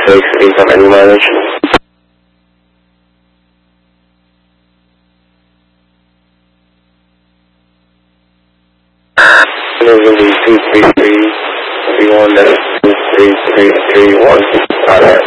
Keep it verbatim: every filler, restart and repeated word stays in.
six, income any mileage? Moving two three three three one, that's two three three three one. Alright.